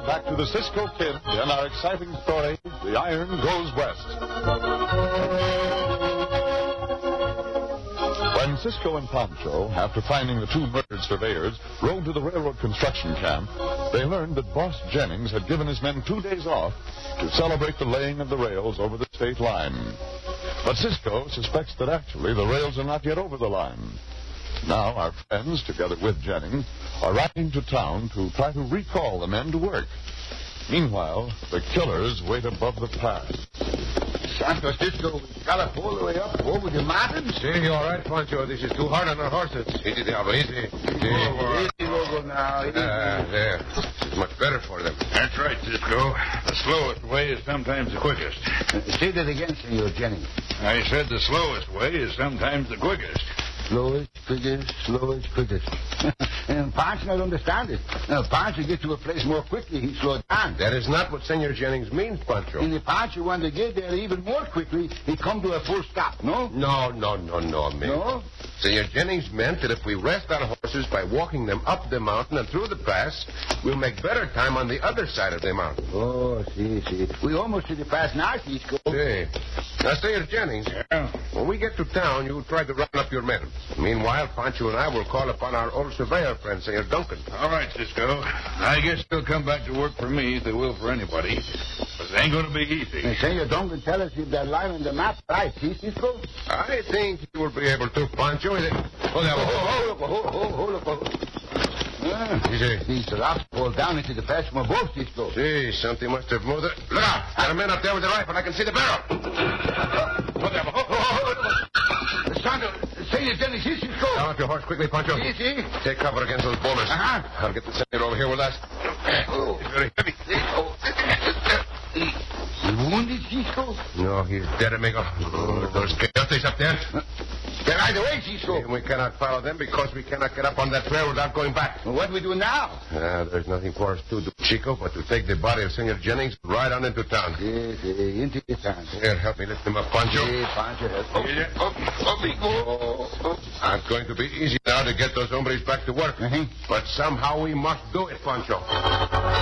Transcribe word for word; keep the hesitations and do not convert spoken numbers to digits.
back to the Cisco Kid in our exciting story, The Iron Goes West. When Cisco and Pancho, after finding the two murdered surveyors, rode to the railroad construction camp, they learned that Boss Jennings had given his men two days off to celebrate the laying of the rails over the state line. But Cisco suspects that actually the rails are not yet over the line. Now our friends, together with Jennings, are riding to town to try to recall the men to work. Meanwhile, the killers wait above the pass. Santo Cisco, gallop all the way up over the mountains. See, all right, Pancho. This is too hard on our horses. Easy, Diablo, easy. Easy, easy, Logo, now. Easy. Ah, there. This is much better for them. That's right, Cisco. The slowest way is sometimes the quickest. Uh, say that again, Senor Jennings. I said the slowest way is sometimes the quickest. Slowest, quickest, slowest, quickest. And Pancho not understand it. Now, Pancho get to a place more quickly, he slow down. That is not what Senor Jennings means, Pancho. And if Pancho want to get there even more quickly, he come to a full stop, no? No, no, no, no, man. No? Senor Jennings meant that if we rest our horses by walking them up the mountain and through the pass, we'll make better time on the other side of the mountain. Oh, see, see. We almost to the pass now, Cisco. See. Now, Senor Jennings, Yeah? when we get to town, you try to run up your men. Meanwhile, Pancho and I will call upon our old surveyor friend, Senor Duncan. All right, Cisco. I guess they'll come back to work for me if they will for anybody. But it ain't going to be easy. And Senor Duncan tell us if that line on the map right, see, Cisco? I think he will be able to, Pancho. Hold Hold on. up, hold, hold, hold up, hold up. Ah, Easy. these rocks fall down into the pass from above, Cisco. Gee, something must have moved it. Look out! Got a man up there with a rifle. I can see the barrel. Hold on. Hold, hold, hold, hold. Santo, Senor Jennings, here, Cisco. Down off your horse quickly, Pancho. Easy. Take cover against those boulders. Uh-huh. I'll get the senator over here with us. Oh. He's very heavy. You wounded, Cisco? No, he's dead, amigo. Oh, those coyotes up there. Get right away, Cisco. We cannot follow them because we cannot get up on that trail without going back. Well, what do we do now? Ah, there's nothing for us to do, Chico, but to take the body of Senor Jennings right on into town. Yes, yes, into the town. Here, help me lift him up, Pancho. Yes, Pancho, help. Yeah, yeah. Up, up, oh, oh. It's going to be easy now to get those hombres back to work. Uh-huh. But somehow we must do it, Pancho.